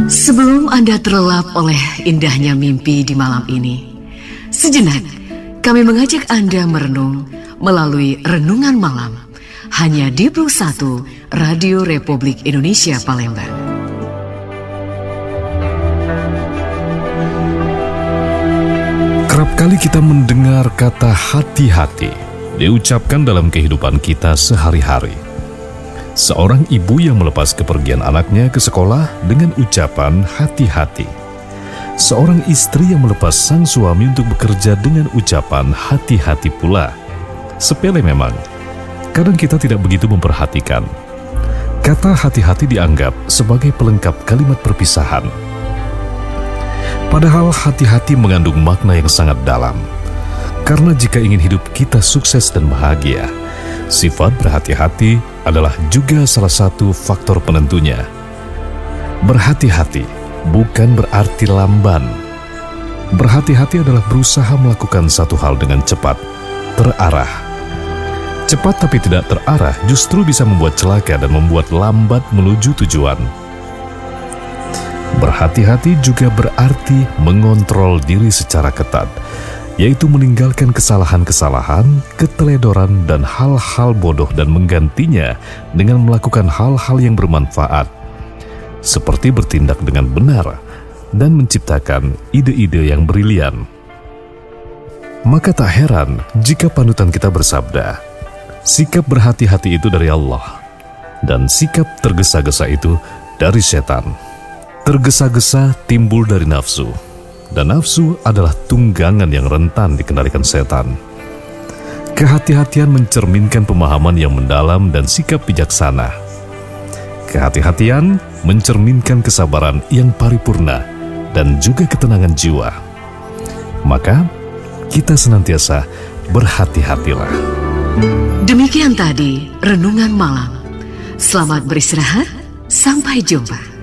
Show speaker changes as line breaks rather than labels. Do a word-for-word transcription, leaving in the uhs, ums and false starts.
Sebelum Anda terlelap oleh indahnya mimpi di malam ini, sejenak kami mengajak Anda merenung melalui Renungan Malam hanya di Plus satu Radio Republik Indonesia Palembang.
Kerap kali kita mendengar kata hati-hati diucapkan dalam kehidupan kita sehari-hari. Seorang ibu yang melepas kepergian anaknya ke sekolah dengan ucapan hati-hati. Seorang istri yang melepas sang suami untuk bekerja dengan ucapan hati-hati pula. Sepele memang, kadang kita tidak begitu memperhatikan. Kata hati-hati dianggap sebagai pelengkap kalimat perpisahan. Padahal hati-hati mengandung makna yang sangat dalam. Karena jika ingin hidup kita sukses dan bahagia, sifat berhati-hati adalah juga salah satu faktor penentunya. Berhati-hati bukan berarti lamban. Berhati-hati adalah berusaha melakukan satu hal dengan cepat, terarah. Cepat tapi tidak terarah justru bisa membuat celaka dan membuat lambat menuju tujuan. Berhati-hati juga berarti mengontrol diri secara ketat, yaitu meninggalkan kesalahan-kesalahan, keteledoran, dan hal-hal bodoh dan menggantinya dengan melakukan hal-hal yang bermanfaat, seperti bertindak dengan benar dan menciptakan ide-ide yang brilian. Maka tak heran jika panutan kita bersabda, sikap berhati-hati itu dari Allah, dan sikap tergesa-gesa itu dari setan. Tergesa-gesa timbul dari nafsu, dan nafsu adalah tunggangan yang rentan dikendalikan setan. Kehati-hatian mencerminkan pemahaman yang mendalam dan sikap bijaksana. Kehati-hatian mencerminkan kesabaran yang paripurna dan juga ketenangan jiwa. Maka, kita senantiasa berhati-hatilah.
Demikian tadi Renungan Malam. Selamat beristirahat, sampai jumpa.